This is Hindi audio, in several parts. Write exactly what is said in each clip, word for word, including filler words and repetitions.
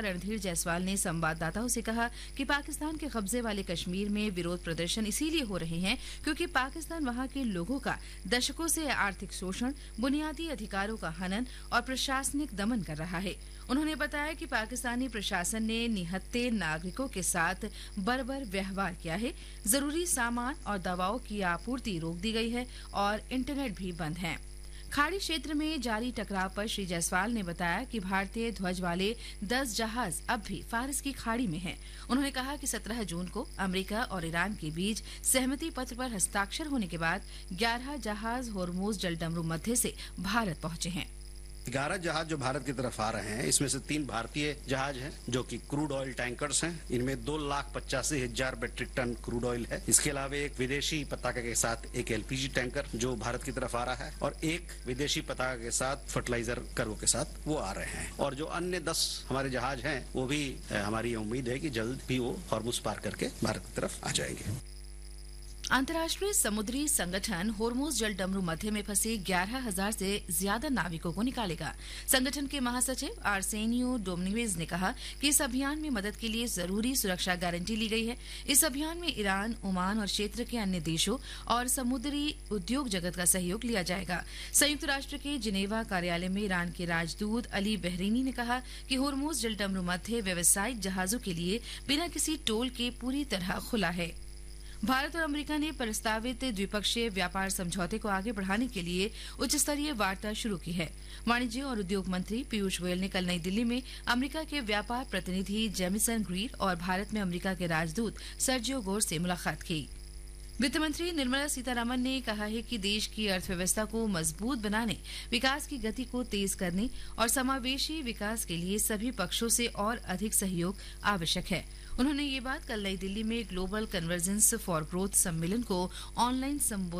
रणधीर जायसवाल ने संवाददाताओं से कहा कि पाकिस्तान के कब्जे वाले कश्मीर में विरोध प्रदर्शन इसीलिए हो रहे हैं क्योंकि पाकिस्तान वहां के लोगों का दशकों से आर्थिक शोषण, बुनियादी अधिकारों का हनन और प्रशासनिक दमन कर रहा है। उन्होंने बताया कि पाकिस्तानी प्रशासन ने निहत्थे नागरिकों के साथ बर्बर व्यवहार किया है, जरूरी सामान और दवाओं की आपूर्ति रोक दी गई है और इंटरनेट भी बंद है। खाड़ी क्षेत्र में जारी टकराव पर श्री जायसवाल ने बताया कि भारतीय ध्वज वाले दस जहाज अब भी फारस की खाड़ी में हैं। उन्होंने कहा कि सत्रह जून को अमेरिका और ईरान के बीच सहमति पत्र पर हस्ताक्षर होने के बाद ग्यारह जहाज होर्मुज जलडमरू मध्य से भारत पहुंचे हैं। ग्यारह जहाज जो भारत की तरफ आ रहे हैं, इसमें से तीन भारतीय जहाज हैं जो कि क्रूड ऑयल टैंकर्स हैं। इनमें दो लाख पचासी हजार मेट्रिक टन क्रूड ऑयल है। इसके अलावा एक विदेशी पताका के साथ एक एलपीजी टैंकर जो भारत की तरफ आ रहा है और एक विदेशी पताका के साथ फर्टिलाइजर कर्व के साथ वो आ रहे हैं। और जो अन्य दस हमारे जहाज हैं वो भी हमारी उम्मीद है कि जल्द भी वो हॉर्मुज पार करके भारत की तरफ आ जाएंगे। अंतर्राष्ट्रीय समुद्री संगठन होर्मुज जलडमरू मध्य में फंसे ग्यारह हजार से ज्यादा नाविकों को निकालेगा। संगठन के महासचिव आर्सेनियो डोमिनिगेज ने कहा कि इस अभियान में मदद के लिए जरूरी सुरक्षा गारंटी ली गई है। इस अभियान में ईरान, ओमान और क्षेत्र के अन्य देशों और समुद्री उद्योग जगत का सहयोग लिया जाएगा। संयुक्त राष्ट्र के जिनेवा कार्यालय में ईरान के राजदूत अली बहरीनी ने कहा कि होर्मुज जलडमरू मध्य व्यावसायिक जहाजों के लिए बिना किसी टोल के पूरी तरह खुला है। भारत और अमेरिका ने प्रस्तावित द्विपक्षीय व्यापार समझौते को आगे बढ़ाने के लिए उच्च स्तरीय वार्ता शुरू की है। वाणिज्य और उद्योग मंत्री पीयूष गोयल ने कल नई दिल्ली में अमेरिका के व्यापार प्रतिनिधि जेमिसन ग्रीर और भारत में अमेरिका के राजदूत सर्जियो गोर से मुलाकात की। वित्त मंत्री निर्मला सीतारमण ने कहा है कि देश की अर्थव्यवस्था को मजबूत बनाने, विकास की गति को तेज करने और समावेशी विकास के लिए सभी पक्षों से और अधिक सहयोग आवश्यक है। उन्होंने ये बात कल नई दिल्ली में ग्लोबल कन्वर्जेंस फॉर ग्रोथ सम्मेलन को ऑनलाइन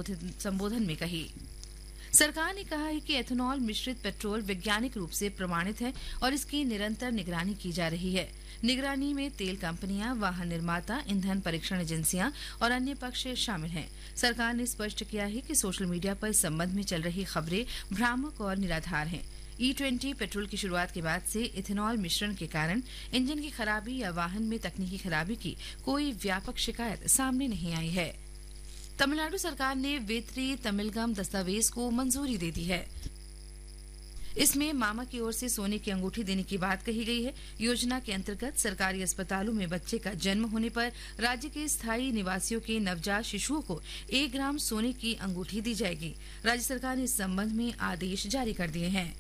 संबोधन में कही। सरकार ने कहा है कि एथेनॉल मिश्रित पेट्रोल वैज्ञानिक रूप से प्रमाणित है और इसकी निरंतर निगरानी की जा रही है। निगरानी में तेल कंपनियां, वाहन निर्माता, ईंधन परीक्षण एजेंसियां और अन्य पक्ष शामिल हैं। सरकार ने स्पष्ट किया है कि सोशल मीडिया पर इस संबंध में चल रही खबरें भ्रामक और निराधार हैं। ई ट्वेंटी पेट्रोल की शुरुआत के बाद से इथेनॉल मिश्रण के कारण इंजन की खराबी या वाहन में तकनीकी खराबी की कोई व्यापक शिकायत सामने नहीं आई है। तमिलनाडु सरकार ने वेत्री तमिलगम दस्तावेज को मंजूरी दे दी है। इसमें मामा की ओर से सोने की अंगूठी देने की बात कही गई है। योजना के अंतर्गत सरकारी अस्पतालों में बच्चे का जन्म होने पर राज्य के स्थायी निवासियों के नवजात शिशुओं को एक ग्राम सोने की अंगूठी दी जाएगी। राज्य सरकार ने इस संबंध में आदेश जारी कर दिए हैं।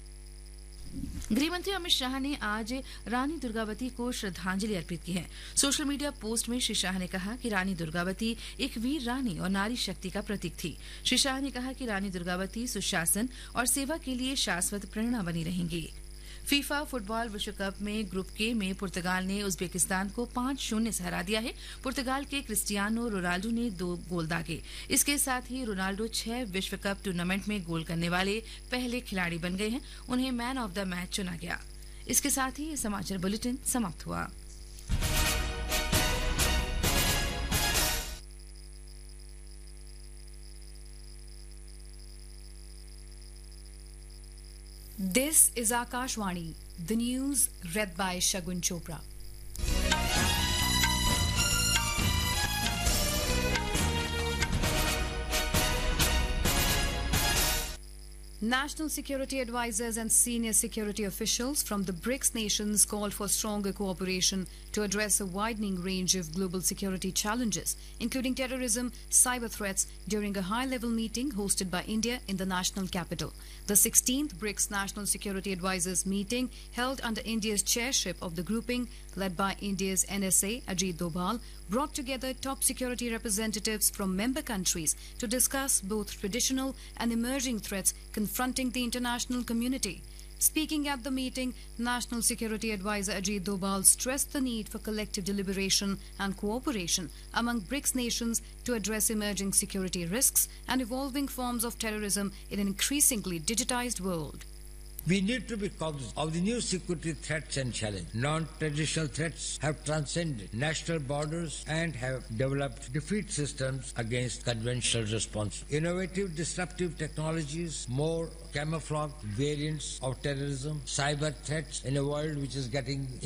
गृहमंत्री अमित शाह ने आज रानी दुर्गावती को श्रद्धांजलि अर्पित की है। सोशल मीडिया पोस्ट में श्री शाह ने कहा कि रानी दुर्गावती एक वीर रानी और नारी शक्ति का प्रतीक थी। श्री शाह ने कहा कि रानी दुर्गावती सुशासन और सेवा के लिए शाश्वत प्रेरणा बनी रहेंगी। फीफा फुटबॉल विश्व कप में ग्रुप के में पुर्तगाल ने उज्बेकिस्तान को पांच शून्य से हरा दिया है। पुर्तगाल के क्रिस्टियानो रोनाल्डो ने दो गोल दागे। इसके साथ ही रोनाल्डो छह विश्व कप टूर्नामेंट में गोल करने वाले पहले खिलाड़ी बन गए हैं। उन्हें मैन ऑफ द मैच चुना गया। इसके साथ ही ये समाचार बुलेटिन समाप्त हुआ। This is Akashvani, the news read by Shagun Chopra. National security advisors and senior security officials from the BRICS nations called for stronger cooperation to address a widening range of global security challenges, including terrorism, cyber threats, during a high-level meeting hosted by India in the national capital. The sixteenth BRICS National Security Advisors meeting, held under India's chairship of the grouping, led by India's N S A, Ajit Doval, brought together top security representatives from member countries to discuss both traditional and emerging threats confronting the international community. Speaking at the meeting, National Security Advisor Ajit Doval stressed the need for collective deliberation and cooperation among BRICS nations to address emerging security risks and evolving forms of terrorism in an increasingly digitized world. We need to be cognizant of the new security threats and challenges. Non-traditional threats have transcended national borders and have developed defeat systems against conventional response. Innovative disruptive technologies, more camouflaged variants of terrorism, cyber threats in a world which is getting